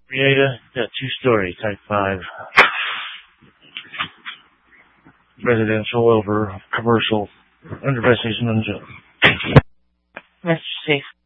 Rieta, got 2-story, type 5. Residential over commercial, under investigation on Master Safe.